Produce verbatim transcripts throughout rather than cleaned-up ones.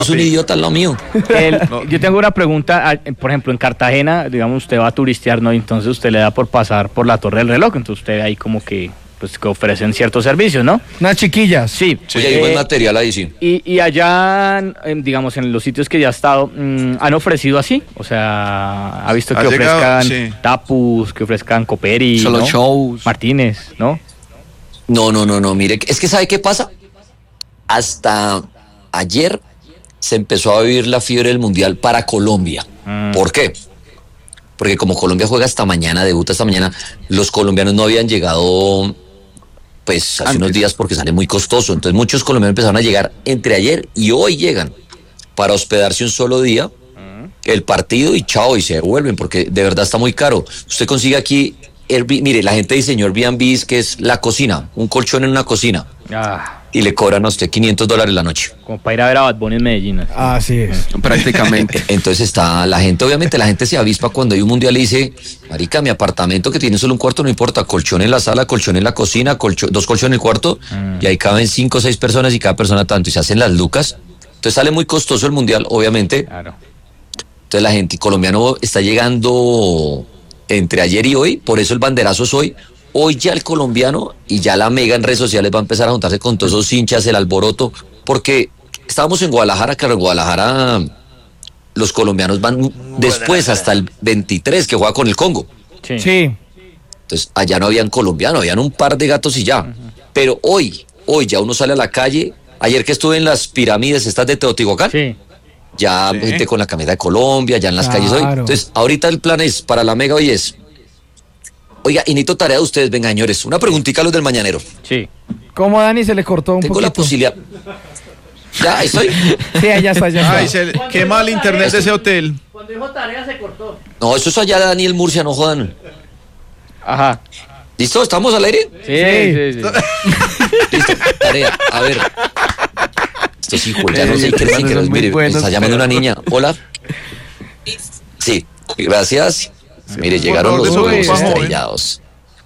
es un idiota al lado mío. El, yo tengo una pregunta, por ejemplo, en Cartagena, digamos, usted va a turistear, ¿no? Entonces usted le da por pasar por la Torre del Reloj, entonces usted ahí como que, pues, que ofrecen ciertos servicios, ¿no? Unas chiquillas. Sí. Sí, hay buen material ahí, sí. Y, y allá, digamos, en los sitios que ya ha estado, mmm, ¿han ofrecido así? O sea, ¿ha visto que ofrezcan llegado, sí. Tapus, que ofrezcan Coperi, solo ¿no? shows? Martínez, ¿no? No, no, no, no, mire, es que ¿sabe qué pasa? Hasta ayer se empezó a vivir la fiebre del Mundial para Colombia. Mm. ¿Por qué? Porque como Colombia juega hasta mañana, debuta hasta mañana, los colombianos no habían llegado pues hace Antes. unos días porque sale muy costoso. Entonces muchos colombianos empezaron a llegar entre ayer y hoy llegan para hospedarse un solo día, mm. el partido y chao, y se devuelven porque de verdad está muy caro. Usted consigue aquí, Airbnb, mire, la gente diseñó Airbnb, que es la cocina, un colchón en una cocina. Ah. Y le cobran a usted quinientos dólares la noche. Como para ir a ver a Bad Bunny en Medellín. Así, así es. Prácticamente. Entonces está la gente, obviamente la gente se avispa cuando hay un mundial y dice, marica, mi apartamento que tiene solo un cuarto no importa, colchón en la sala, colchón en la cocina, colchón, dos colchones en el cuarto, mm. y ahí caben cinco o seis personas y cada persona tanto, y se hacen las lucas. Entonces sale muy costoso el mundial, obviamente. Claro. Entonces la gente colombiano está llegando entre ayer y hoy, por eso el banderazo es hoy. Hoy ya el colombiano y ya la mega en redes sociales va a empezar a juntarse con todos esos hinchas, el alboroto, porque estábamos en Guadalajara, claro, en Guadalajara los colombianos van después hasta el veintitrés que juega con el Congo. Sí. sí. Entonces allá no habían colombianos, habían un par de gatos y ya. Uh-huh. Pero hoy, hoy ya uno sale a la calle, ayer que estuve en las pirámides estas de Teotihuacán, sí. ya sí. gente con la camiseta de Colombia, ya en las claro. calles hoy. Entonces ahorita el plan es, para la mega hoy es, oiga, y necesito tarea de ustedes, venga, señores. Una preguntita a los del Mañanero. Sí. ¿Cómo, Dani, se le cortó un Tengo poquito? la posibilidad. ¿Ya ahí estoy? Sí, allá está, ya está. Ay, se, qué mal internet eso. De ese hotel. Cuando dijo tarea se cortó. No, eso es allá de Daniel Murcia, no jodan. Ajá. ¿Listo? ¿Estamos al aire? Sí, sí, sí. Listo, tarea. A ver. Estos hijos, ya no sé qué decir. Que mire, buenos, me está llamando pero... una niña. Hola. Sí, gracias. Sí, Mire, llegaron los ojos estrellados.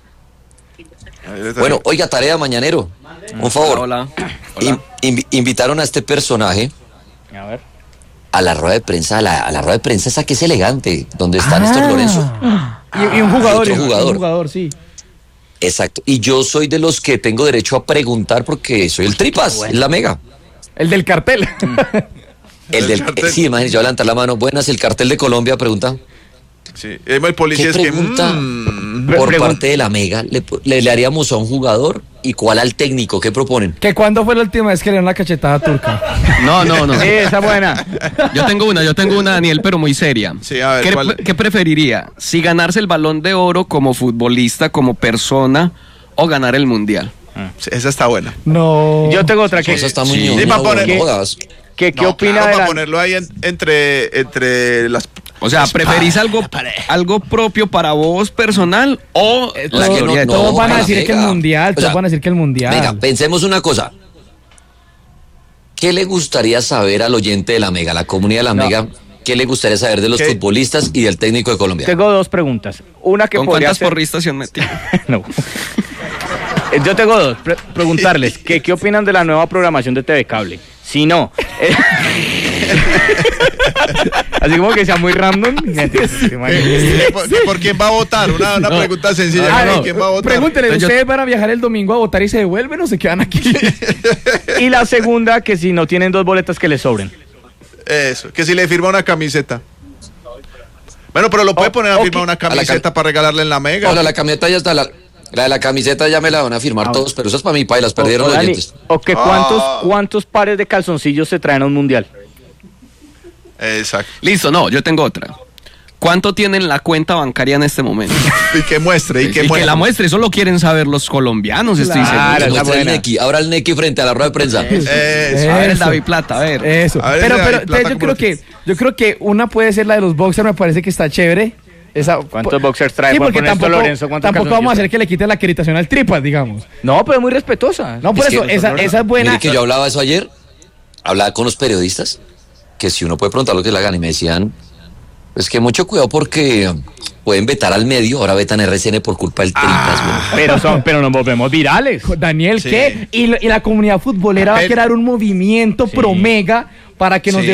Bueno, oiga, tarea mañanero. Un favor. Hola. Hola. In, in, invitaron a este personaje a ver. a la rueda de prensa, a la, a la rueda de prensa esa que es elegante, donde está ah. Néstor Lorenzo. Y, y un jugador, y otro jugador. Un jugador, sí. Exacto. Y yo soy de los que tengo derecho a preguntar porque soy el Tripas, bueno. la mega. El del cartel. el del cartel. Sí, imagínate, yo voy a levantar la mano. Buenas, el cartel de Colombia, pregunta. Sí, el policía ¿Qué es pregunta que mmm, por pregunta. parte de la mega le, le, le haríamos a un jugador y cuál al técnico? ¿Qué proponen? ¿Que cuándo fue la última vez que le dieron una cachetada turca? No, no, no. Sí, esa buena. Yo tengo una, yo tengo una, Daniel, pero muy seria. Sí, a ver, ¿Qué, ¿cuál? ¿Qué preferiría? ¿Si ganarse el Balón de Oro como futbolista, como persona, o ganar el Mundial? Sí, esa está buena. No. Yo tengo otra que... Esa está muy sí. ñoña, sí, para poner... no jodas. ¿Qué, qué no, opina claro, de la... para ponerlo ahí en, entre, entre las... O sea, ¿preferís algo, algo propio para vos personal o la que no, no, todos van a decir venga. que el mundial, todos o sea, van a decir que el mundial. Venga, pensemos una cosa. ¿Qué le gustaría saber al oyente de la Mega, la comunidad de la no. Mega? ¿Qué le gustaría saber de los ¿Qué? futbolistas y del técnico de Colombia? Tengo dos preguntas. Una que ¿Con podría cuántas ser... porristas se han metido? No. Yo tengo dos. Pre- preguntarles que, qué opinan de la nueva programación de T V Cable. Si no. Eh, así como que sea muy random. ¿Por, ¿Por quién va a votar? Una, una no. pregunta sencilla. Ah, no. ¿Quién va a votar? Pregúntenle, ¿ustedes yo... van a viajar el domingo a votar y se devuelven o se quedan aquí? Y la segunda, que si no tienen dos boletas que les sobren. Eso, que si le firma una camiseta. Bueno, pero lo puede poner a okay. firmar una camiseta cam... para regalarle en la Mega. Hola, la camiseta ya está. La, la de la camiseta ya me la van a firmar ah, todos, pero eso es para mi país, las perdieron o, los Dani, dientes. ¿O que cuántos, oh. cuántos pares de calzoncillos se traen a un mundial? Exacto. Listo, no, yo tengo otra. ¿Cuánto tienen la cuenta bancaria en este momento? Y que muestre, y que y muestre. Que la muestre, eso lo quieren saber los colombianos, estoy claro, seguro. El Neki, ahora el Neki frente a la rueda de prensa. Eso. Eso. A ver el David Plata, a ver. Eso. A ver, pero pero Plata, yo creo que yo creo que una puede ser la de los boxers, me parece que está chévere. Esa, ¿Cuántos boxers trae? Sí, porque tampoco, Lorenzo, tampoco vamos a hacer que le quite la acreditación al Tripas, digamos. No, pero es muy respetuosa. No, por es eso, esa, esa es buena. Mire que yo hablaba eso ayer, hablaba con los periodististas, que si uno puede preguntar lo que le hagan, y me decían, pues que mucho cuidado porque pueden vetar al medio, ahora vetan R C N por culpa del Tripas. Ah, pero, son, pero nos volvemos virales. Daniel, sí. ¿qué? Y, y la comunidad futbolera va a crear un movimiento sí. pro Mega para que nos Sí.